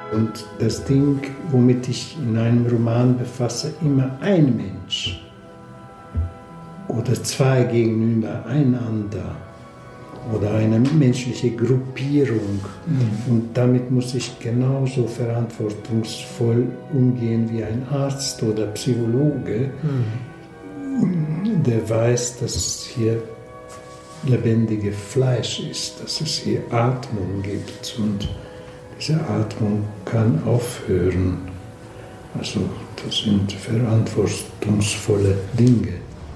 Und das Ding, womit ich in einem Roman befasse, immer ein Mensch oder zwei gegenüber einander oder eine menschliche Gruppierung. Und damit muss ich genauso verantwortungsvoll umgehen wie ein Arzt oder Psychologe, der weiß, dass es hier lebendige Fleisch ist, dass es hier Atmung gibt und diese Atmung kann aufhören. Also das sind verantwortungsvolle Dinge.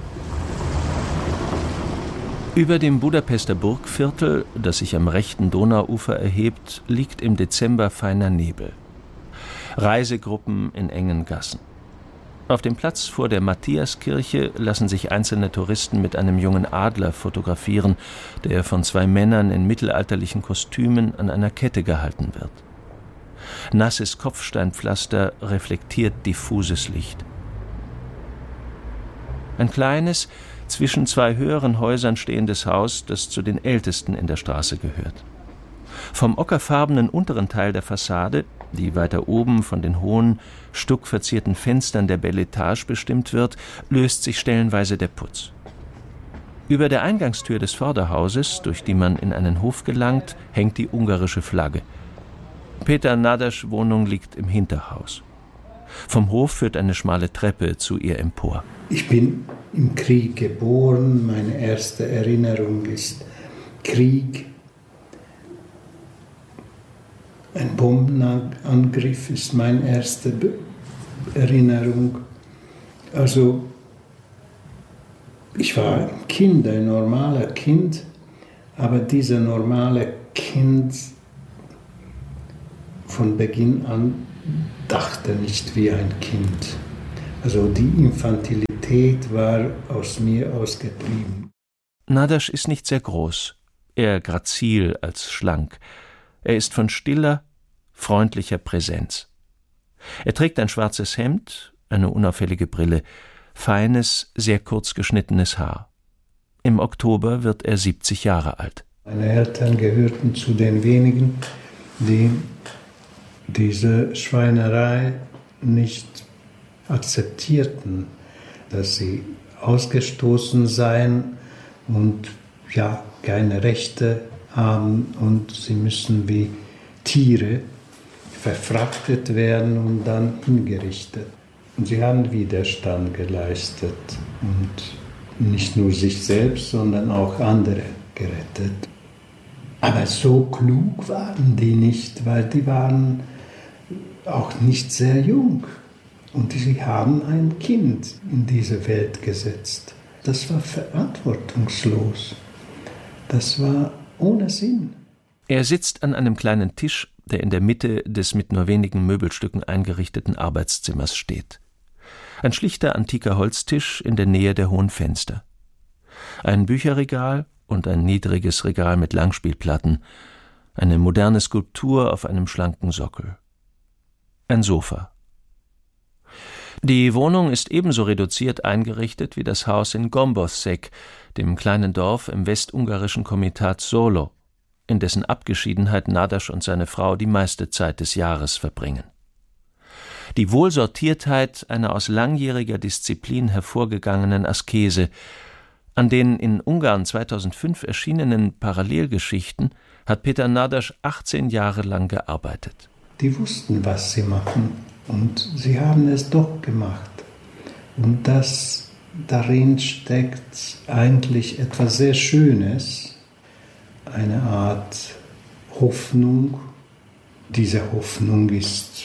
Über dem Budapester Burgviertel, das sich am rechten Donauufer erhebt, liegt im Dezember feiner Nebel. Reisegruppen in engen Gassen. Auf dem Platz vor der Matthiaskirche lassen sich einzelne Touristen mit einem jungen Adler fotografieren, der von zwei Männern in mittelalterlichen Kostümen an einer Kette gehalten wird. Nasses Kopfsteinpflaster reflektiert diffuses Licht. Ein kleines, zwischen zwei höheren Häusern stehendes Haus, das zu den ältesten in der Straße gehört. Vom ockerfarbenen unteren Teil der Fassade, die weiter oben von den hohen, stuckverzierten Fenstern der Belle Etage bestimmt wird, löst sich stellenweise der Putz. Über der Eingangstür des Vorderhauses, durch die man in einen Hof gelangt, hängt die ungarische Flagge. Peter Nadaschs Wohnung liegt im Hinterhaus. Vom Hof führt eine schmale Treppe zu ihr empor. Ich bin im Krieg geboren, meine erste Erinnerung ist Krieg. Ein Bombenangriff ist meine erste Erinnerung. Also ich war ein Kind, ein normaler Kind, aber dieser normale Kind von Beginn an dachte nicht wie ein Kind. Also die Infantilität war aus mir ausgetrieben. Nadasch ist nicht sehr groß, eher grazil als schlank. Er ist von stiller, freundlicher Präsenz. Er trägt ein schwarzes Hemd, eine unauffällige Brille, feines, sehr kurz geschnittenes Haar. Im Oktober wird er 70 Jahre alt. Meine Eltern gehörten zu den wenigen, die diese Schweinerei nicht akzeptierten, dass sie ausgestoßen seien und ja, keine Rechte haben und sie müssen wie Tiere verfrachtet werden und dann hingerichtet. Und sie haben Widerstand geleistet und nicht nur sich selbst, sondern auch andere gerettet. Aber so klug waren die nicht, weil die waren auch nicht sehr jung. Und sie haben ein Kind in diese Welt gesetzt. Das war verantwortungslos. Das war ohne Sinn. Er sitzt an einem kleinen Tisch, der in der Mitte des mit nur wenigen Möbelstücken eingerichteten Arbeitszimmers steht. Ein schlichter antiker Holztisch in der Nähe der hohen Fenster. Ein Bücherregal und ein niedriges Regal mit Langspielplatten. Eine moderne Skulptur auf einem schlanken Sockel. Ein Sofa. Die Wohnung ist ebenso reduziert eingerichtet wie das Haus in Gomboszeg, dem kleinen Dorf im westungarischen Komitat Solo, in dessen Abgeschiedenheit Nadasch und seine Frau die meiste Zeit des Jahres verbringen. Die Wohlsortiertheit einer aus langjähriger Disziplin hervorgegangenen Askese, an den in Ungarn 2005 erschienenen Parallelgeschichten hat Peter Nadasch 18 Jahre lang gearbeitet. Die wussten, was sie machen und sie haben es doch gemacht. Und das darin steckt eigentlich etwas sehr Schönes, eine Art Hoffnung. Diese Hoffnung ist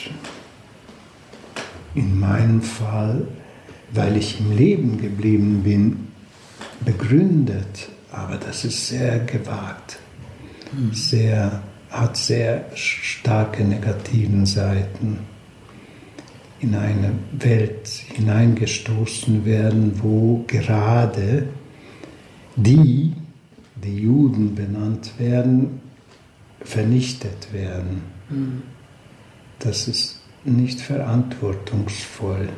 in meinem Fall, weil ich im Leben geblieben bin, begründet, aber das ist sehr gewagt, hat sehr starke negativen Seiten. In eine Welt hineingestoßen werden, wo gerade die Juden benannt werden, vernichtet werden. Das ist nicht verantwortungsvoll.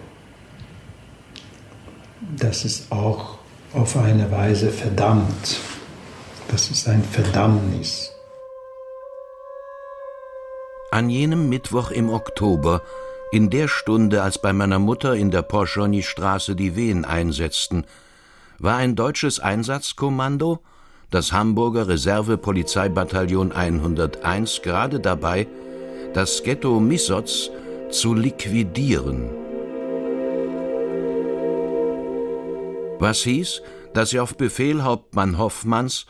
Das ist auch auf eine Weise verdammt. Das ist ein Verdammnis. An jenem Mittwoch im Oktober, in der Stunde, als bei meiner Mutter in der Porzsonyi-Straße die Wehen einsetzten, war ein deutsches Einsatzkommando, das Hamburger Reserve-Polizeibataillon 101, gerade dabei, das Ghetto Missoz zu liquidieren. Was hieß, dass sie auf Befehl Hauptmann Hoffmanns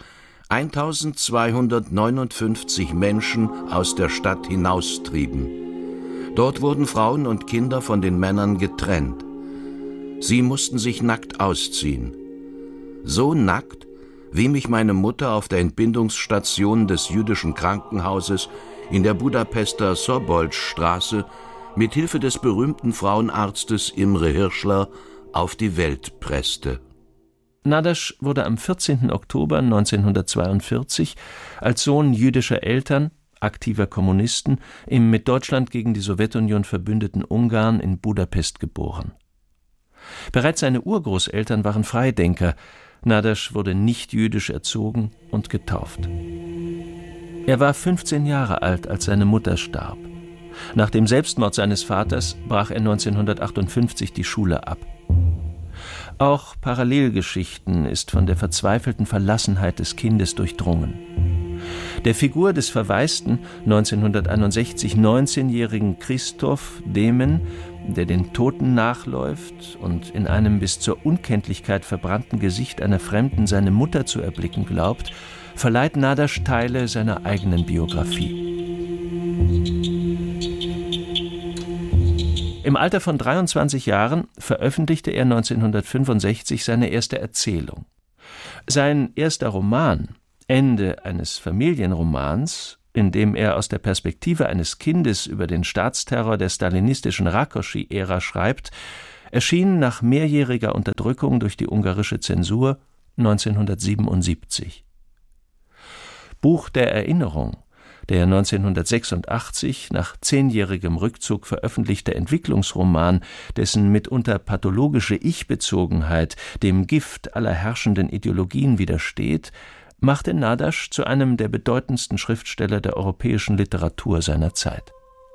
1259 Menschen aus der Stadt hinaustrieben. Dort wurden Frauen und Kinder von den Männern getrennt. Sie mussten sich nackt ausziehen. So nackt, wie mich meine Mutter auf der Entbindungsstation des jüdischen Krankenhauses in der Budapester Szabolcs-Straße mit Hilfe des berühmten Frauenarztes Imre Hirschler auf die Welt presste. Nadaš wurde am 14. Oktober 1942 als Sohn jüdischer Eltern, aktiver Kommunisten, im mit Deutschland gegen die Sowjetunion verbündeten Ungarn in Budapest geboren. Bereits seine Urgroßeltern waren Freidenker. Nadaš wurde nicht jüdisch erzogen und getauft. Er war 15 Jahre alt, als seine Mutter starb. Nach dem Selbstmord seines Vaters brach er 1958 die Schule ab. Auch Parallelgeschichten ist von der verzweifelten Verlassenheit des Kindes durchdrungen. Der Figur des verwaisten, 1961 19-jährigen Christoph Demen, der den Toten nachläuft und in einem bis zur Unkenntlichkeit verbrannten Gesicht einer Fremden seine Mutter zu erblicken glaubt, verleiht Nadaš Teile seiner eigenen Biografie. Im Alter von 23 Jahren veröffentlichte er 1965 seine erste Erzählung. Sein erster Roman, Ende eines Familienromans, in dem er aus der Perspektive eines Kindes über den Staatsterror der stalinistischen Rákosi-Ära schreibt, erschien nach mehrjähriger Unterdrückung durch die ungarische Zensur 1977. Buch der Erinnerung, der 1986 nach 10-jährigem Rückzug veröffentlichte Entwicklungsroman, dessen mitunter pathologische Ich-Bezogenheit dem Gift aller herrschenden Ideologien widersteht, machte Nadaš zu einem der bedeutendsten Schriftsteller der europäischen Literatur seiner Zeit.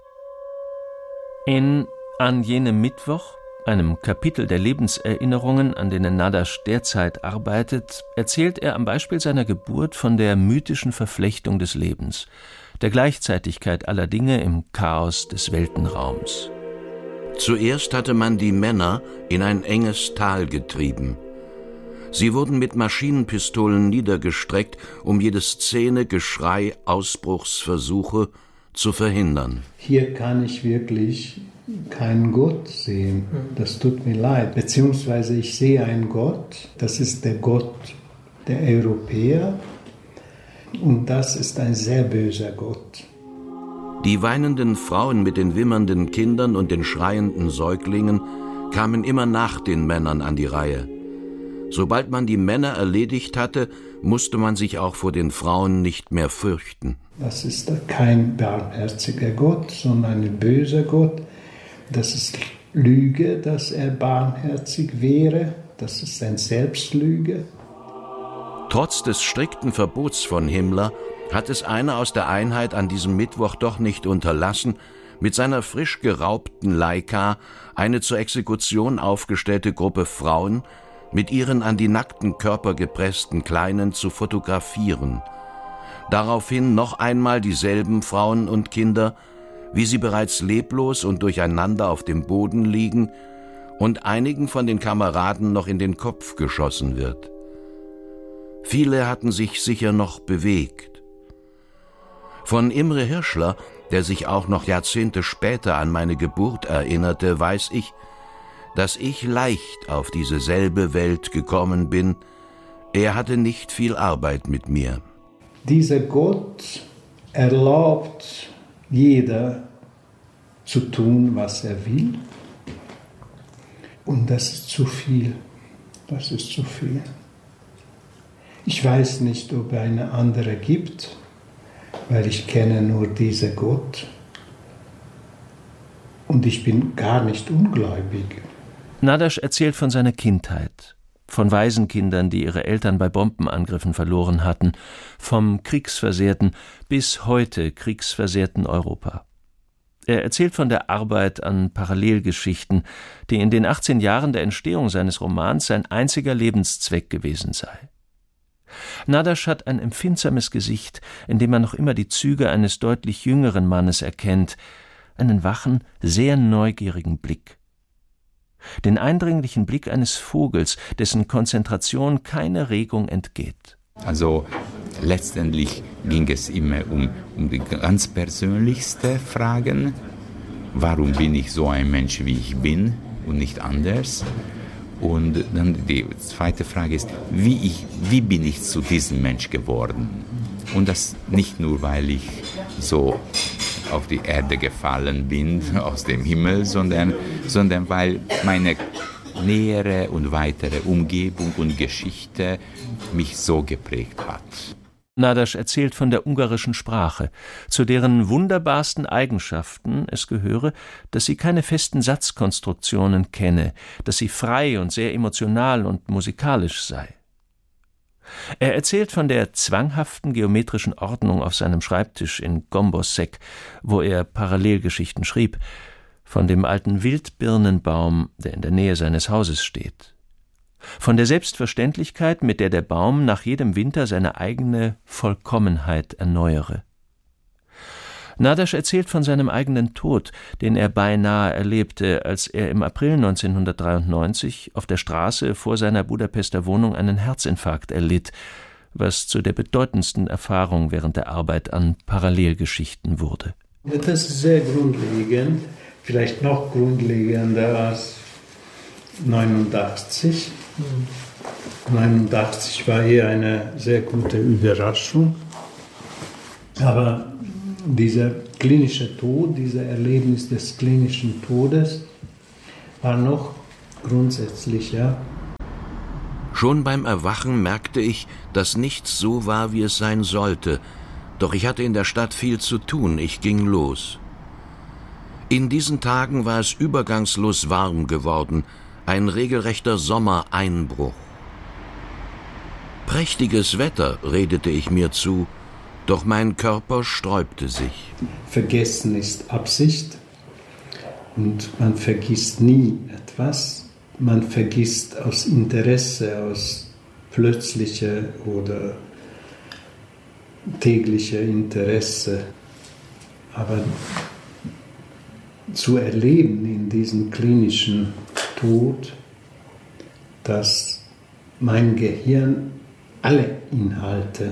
In An jenem Mittwoch, einem Kapitel der Lebenserinnerungen, an denen Nadaš derzeit arbeitet, erzählt er am Beispiel seiner Geburt von der mythischen Verflechtung des Lebens, der Gleichzeitigkeit aller Dinge im Chaos des Weltenraums. Zuerst hatte man die Männer in ein enges Tal getrieben. Sie wurden mit Maschinenpistolen niedergestreckt, um jede Szene, Geschrei, Ausbruchsversuche zu verhindern. Hier kann ich wirklich keinen Gott sehen. Das tut mir leid. Beziehungsweise ich sehe einen Gott, das ist der Gott der Europäer. Und das ist ein sehr böser Gott. Die weinenden Frauen mit den wimmernden Kindern und den schreienden Säuglingen kamen immer nach den Männern an die Reihe. Sobald man die Männer erledigt hatte, musste man sich auch vor den Frauen nicht mehr fürchten. Das ist kein barmherziger Gott, sondern ein böser Gott. Das ist Lüge, dass er barmherzig wäre. Das ist eine Selbstlüge. Trotz des strikten Verbots von Himmler hat es einer aus der Einheit an diesem Mittwoch doch nicht unterlassen, mit seiner frisch geraubten Leica eine zur Exekution aufgestellte Gruppe Frauen mit ihren an die nackten Körper gepressten Kleinen zu fotografieren. Daraufhin noch einmal dieselben Frauen und Kinder, wie sie bereits leblos und durcheinander auf dem Boden liegen und einigen von den Kameraden noch in den Kopf geschossen wird. Viele hatten sich sicher noch bewegt. Von Imre Hirschler, der sich auch noch Jahrzehnte später an meine Geburt erinnerte, weiß ich, dass ich leicht auf diese selbe Welt gekommen bin. Er hatte nicht viel Arbeit mit mir. Dieser Gott erlaubt jeder zu tun, was er will. Und das ist zu viel. Das ist zu viel. Ich weiß nicht, ob es eine andere gibt, weil ich kenne nur diesen Gott. Und ich bin gar nicht ungläubig. Nadaš erzählt von seiner Kindheit, von Waisenkindern, die ihre Eltern bei Bombenangriffen verloren hatten, vom kriegsversehrten, bis heute kriegsversehrten Europa. Er erzählt von der Arbeit an Parallelgeschichten, die in den 18 Jahren der Entstehung seines Romans sein einziger Lebenszweck gewesen sei. Nadasch hat ein empfindsames Gesicht, in dem man noch immer die Züge eines deutlich jüngeren Mannes erkennt, einen wachen, sehr neugierigen Blick. Den eindringlichen Blick eines Vogels, dessen Konzentration keine Regung entgeht. Also letztendlich ging es immer um die ganz persönlichsten Fragen. Warum bin ich so ein Mensch, wie ich bin und nicht anders? Und dann die zweite Frage ist, wie bin ich zu diesem Mensch geworden? Und das nicht nur, weil ich so auf die Erde gefallen bin, aus dem Himmel, sondern weil meine nähere und weitere Umgebung und Geschichte mich so geprägt hat. Nadasch erzählt von der ungarischen Sprache, zu deren wunderbarsten Eigenschaften es gehöre, dass sie keine festen Satzkonstruktionen kenne, dass sie frei und sehr emotional und musikalisch sei. Er erzählt von der zwanghaften geometrischen Ordnung auf seinem Schreibtisch in Gomborsek, wo er Parallelgeschichten schrieb, von dem alten Wildbirnenbaum, der in der Nähe seines Hauses steht, von der Selbstverständlichkeit, mit der der Baum nach jedem Winter seine eigene Vollkommenheit erneuere. Nadasch erzählt von seinem eigenen Tod, den er beinahe erlebte, als er im April 1993 auf der Straße vor seiner Budapester Wohnung einen Herzinfarkt erlitt, was zu der bedeutendsten Erfahrung während der Arbeit an Parallelgeschichten wurde. Das ist sehr grundlegend, vielleicht noch grundlegender als 89. 89 war eher eine sehr gute Überraschung, aber dieser klinische Tod, dieser Erlebnis des klinischen Todes war noch grundsätzlicher. Schon beim Erwachen merkte ich, dass nichts so war, wie es sein sollte, doch ich hatte in der Stadt viel zu tun, ich ging los. In diesen Tagen war es übergangslos warm geworden, ein regelrechter Sommereinbruch. Prächtiges Wetter, redete ich mir zu, doch mein Körper sträubte sich. Vergessen ist Absicht und man vergisst nie etwas. Man vergisst aus Interesse, aus plötzlicher oder täglicher Interesse. Aber zu erleben in diesem klinischen Tod, dass mein Gehirn alle Inhalte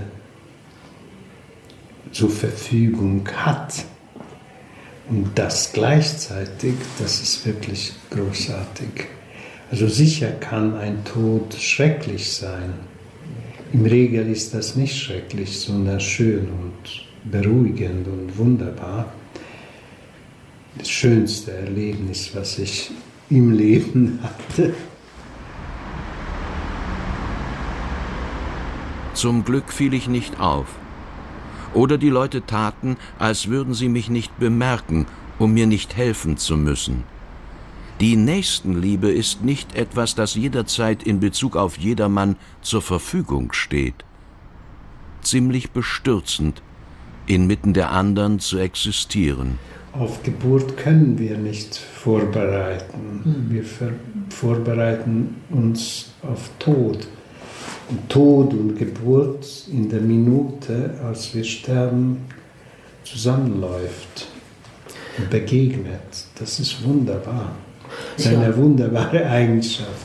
zur Verfügung hat und das gleichzeitig, das ist wirklich großartig. Also sicher kann ein Tod schrecklich sein. Im Regel ist das nicht schrecklich, sondern schön und beruhigend und wunderbar. Das schönste Erlebnis, was ich im Leben hatte. Zum Glück fiel ich nicht auf. Oder die Leute taten, als würden sie mich nicht bemerken, um mir nicht helfen zu müssen. Die Nächstenliebe ist nicht etwas, das jederzeit in Bezug auf jedermann zur Verfügung steht. Ziemlich bestürzend, inmitten der anderen zu existieren. Auf Geburt können wir nicht vorbereiten. Wir vorbereiten uns auf Tod. Und Tod und Geburt in der Minute, als wir sterben, zusammenläuft und begegnet. Das ist wunderbar. Das ist eine wunderbare Eigenschaft.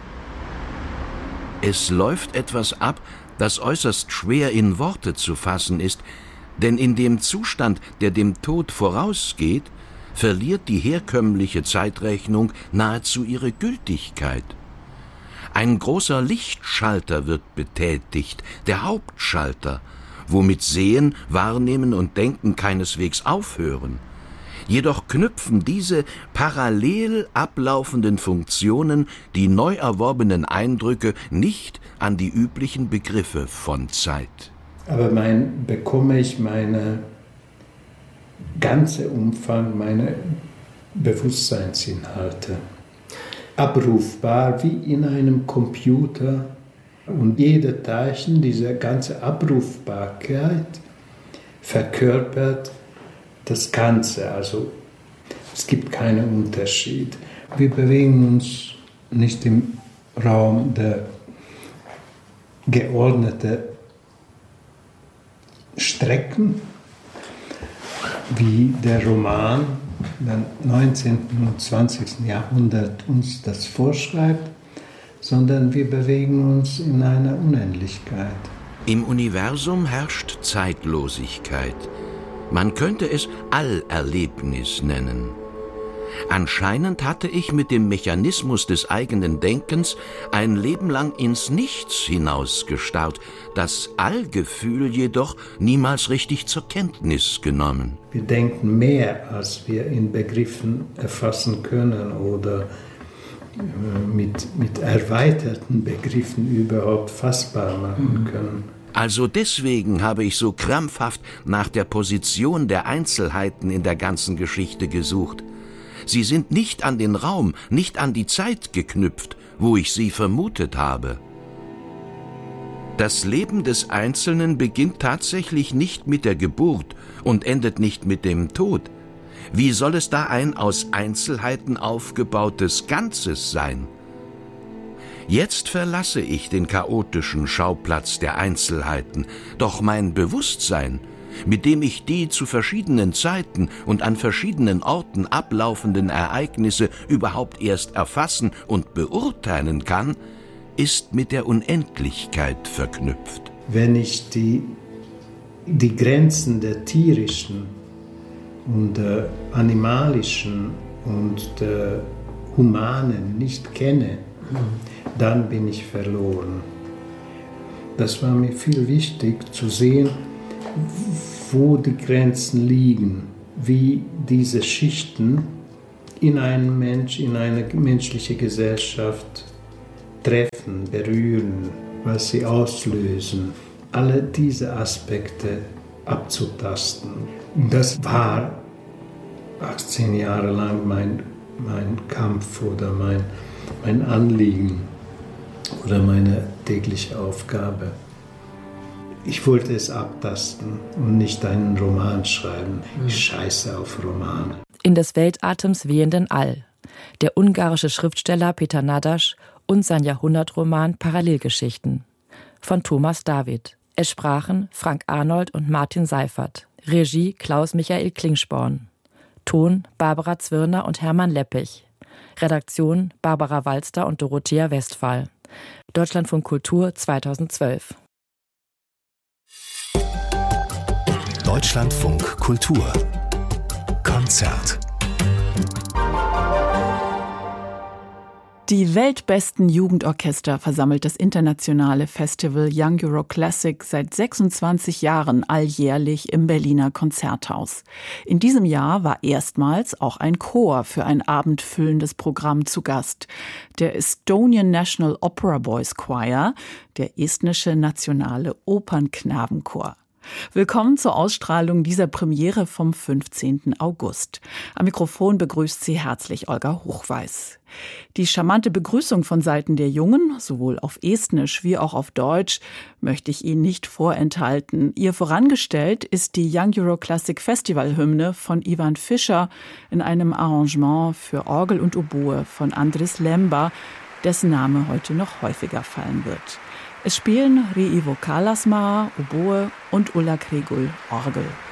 Es läuft etwas ab, das äußerst schwer in Worte zu fassen ist, denn in dem Zustand, der dem Tod vorausgeht, verliert die herkömmliche Zeitrechnung nahezu ihre Gültigkeit. Ein großer Lichtschalter wird betätigt, der Hauptschalter, womit Sehen, Wahrnehmen und Denken keineswegs aufhören. Jedoch knüpfen diese parallel ablaufenden Funktionen die neu erworbenen Eindrücke nicht an die üblichen Begriffe von Zeit. Aber bekomme ich meine ganze Umfang, meine Bewusstseinsinhalte abrufbar wie in einem Computer. Und jeder Teilchen, diese ganze Abrufbarkeit verkörpert das Ganze. Also Es gibt keinen Unterschied. Wir bewegen uns nicht im Raum der geordneten Strecken, wie der Roman im 19. und 20. Jahrhundert uns das vorschreibt, sondern wir bewegen uns in einer Unendlichkeit. Im Universum herrscht Zeitlosigkeit. Man könnte es Allerlebnis nennen. Anscheinend hatte ich mit dem Mechanismus des eigenen Denkens ein Leben lang ins Nichts hinausgestarrt, das Allgefühl jedoch niemals richtig zur Kenntnis genommen. Wir denken mehr, als wir in Begriffen erfassen können oder mit erweiterten Begriffen überhaupt fassbar machen können. Also deswegen habe ich so krampfhaft nach der Position der Einzelheiten in der ganzen Geschichte gesucht. Sie sind nicht an den Raum, nicht an die Zeit geknüpft, wo ich sie vermutet habe. Das Leben des Einzelnen beginnt tatsächlich nicht mit der Geburt und endet nicht mit dem Tod. Wie soll es da ein aus Einzelheiten aufgebautes Ganzes sein? Jetzt verlasse ich den chaotischen Schauplatz der Einzelheiten, doch mein Bewusstsein, mit dem ich die zu verschiedenen Zeiten und an verschiedenen Orten ablaufenden Ereignisse überhaupt erst erfassen und beurteilen kann, ist mit der Unendlichkeit verknüpft. Wenn ich die Grenzen der tierischen und der animalischen und der humanen nicht kenne, dann bin ich verloren. Das war mir viel wichtig zu sehen, wo die Grenzen liegen, wie diese Schichten in einen Mensch, in eine menschliche Gesellschaft treffen, berühren, was sie auslösen. Alle diese Aspekte abzutasten. Und das war 18 Jahre lang mein Kampf oder mein Anliegen oder meine tägliche Aufgabe. Ich wollte es abtasten und nicht einen Roman schreiben. Ich scheiße auf Romane. In des Weltatems wehenden All. Der ungarische Schriftsteller Peter Nadaš und sein Jahrhundertroman Parallelgeschichten. Von Thomas David. Es sprachen Frank Arnold und Martin Seifert. Regie Klaus-Michael Klingsporn. Ton Barbara Zwirner und Hermann Leppich. Redaktion Barbara Walster und Dorothea Westphal. Deutschlandfunk Kultur 2012. Deutschlandfunk Kultur Konzert. Die weltbesten Jugendorchester versammelt das internationale Festival Young Euro Classic seit 26 Jahren alljährlich im Berliner Konzerthaus. In diesem Jahr war erstmals auch ein Chor für ein abendfüllendes Programm zu Gast. Der Estonian National Opera Boys Choir, der estnische nationale Opernknabenchor. Willkommen zur Ausstrahlung dieser Premiere vom 15. August. Am Mikrofon begrüßt Sie herzlich Olga Hochweiß. Die charmante Begrüßung von Seiten der Jungen, sowohl auf Estnisch wie auch auf Deutsch, möchte ich Ihnen nicht vorenthalten. Ihr vorangestellt ist die Young Euro Classic Festival-Hymne von Ivan Fischer in einem Arrangement für Orgel und Oboe von Andris Lemba, dessen Name heute noch häufiger fallen wird. Es spielen Riivo Kalasmaa, Oboe und Ulla Kregul, Orgel.